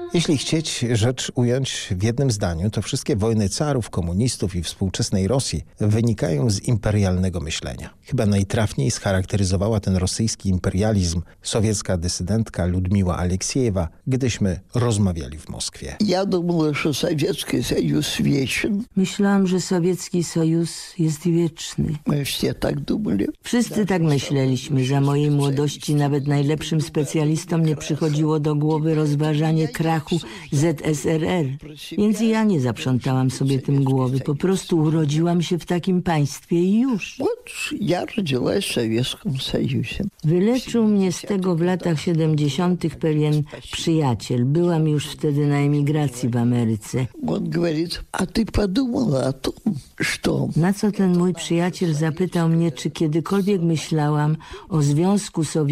Jeśli chcieć rzecz ująć w jednym zdaniu, to wszystkie wojny carów, komunistów i współczesnej Rosji wynikają z imperialnego myślenia. Chyba najtrafniej scharakteryzowała ten rosyjski imperializm sowiecka dysydentka Ludmiła Aleksiejewa, gdyśmy rozmawiali w Moskwie. Ja думала, że Sowiecki Союз wieczny. Myślałam, że Sowiecki Sojusz jest wieczny. My wszyscy tak думали. Wszyscy tak myśleliśmy. Za mojej młodości nawet najlepszym specjalistom nie przychodziło do głowy rozważanie krachu ZSRR. Więc i ja nie zaprzątałam sobie tym głowy. Po prostu urodziłam się w takim państwie i już. Вот я родилась в Советском Союзе. Wyleczył mnie z tego w latach 70. pewien przyjaciel. Byłam już wtedy na emigracji w Ameryce. Он говорит, а ты подумала о том, что... Na co ten mój przyjaciel zapytał mnie, czy kiedykolwiek myślałam o Związku Sowieckim